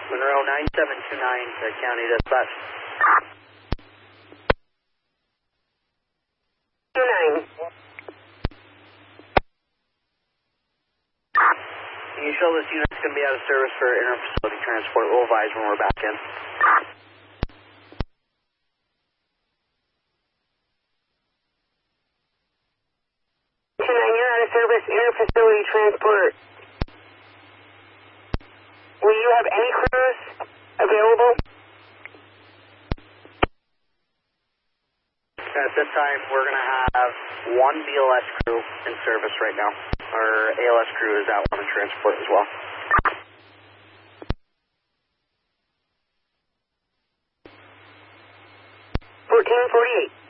Monroe 9729 to County Dispatch. 29. Can you show this unit's going to be out of service for inter-facility transport? We'll advise when we're back in. 29, you're out of service, inter-facility transport. Will you have any crews available? At this time, we're going to have one BLS crew in service right now. Our ALS crew is out on the transport as well. 1448.